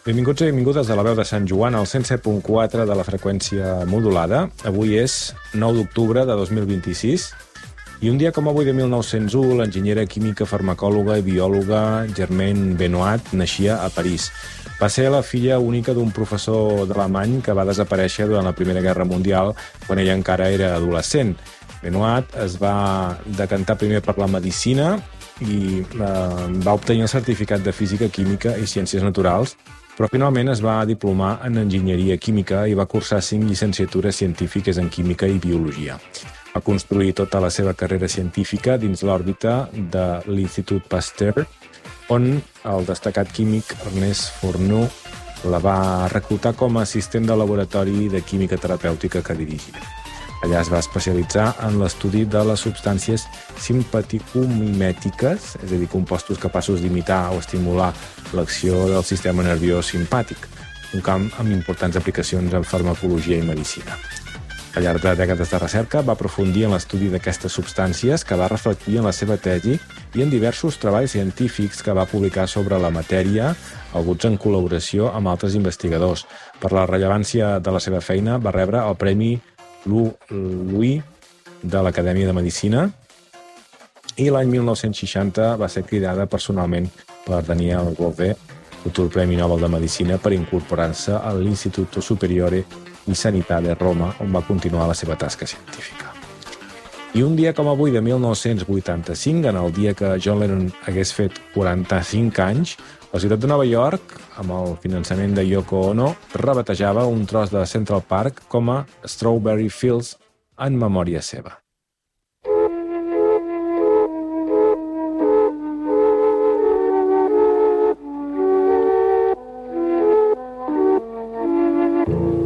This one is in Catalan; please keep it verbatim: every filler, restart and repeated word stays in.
Benvinguts i benvingudes a la veu de Sant Joan, al cent set punt quatre de la freqüència modulada. Avui és nou d'octubre de dos mil vint-i-sis i un dia com avui de mil nou-cents u, l'enginyera química, farmacòloga i biòloga Germaine Benoit naixia a París. Va ser la filla única d'un professor d'alemany que va desaparèixer durant la Primera Guerra Mundial quan ella encara era adolescent. Benoit es va decantar primer per la medicina i eh, va obtenir el certificat de Física, Química i Ciències Naturals, però finalment es va diplomar en Enginyeria Química i va cursar cinc llicenciatures científiques en Química i Biologia. Va construir tota la seva carrera científica dins l'òrbita de l'Institut Pasteur, on el destacat químic Ernest Fourneau la va reclutar com a assistent de laboratori de química terapèutica que dirigia. Allà es va especialitzar en l'estudi de les substàncies simpaticomimètiques, és a dir, compostos capaços d'imitar o estimular l'acció del sistema nerviós simpàtic, un camp amb importants aplicacions en farmacologia i medicina. Al llarg de dècades de recerca va aprofundir en l'estudi d'aquestes substàncies, que va reflectir en la seva tesi i en diversos treballs científics que va publicar sobre la matèria, alguns en col·laboració amb altres investigadors. Per la rellevància de la seva feina va rebre el Premi Louis de l'Acadèmia de Medicina i l'any mil nou-cents seixanta va ser cridada personalment per Daniel Gauvet, futur Premi Nobel de Medicina, per incorporar-se a l'Istituto Superiore di Sanità de Roma, on va continuar la seva tasca científica. I un dia com avui de mil nou-cents vuitanta-cinc, en el dia que John Lennon hagués fet quaranta-cinc anys, la ciutat de Nova York, amb el finançament de Yoko Ono, rebatejava un tros de Central Park com a Strawberry Fields en memòria seva.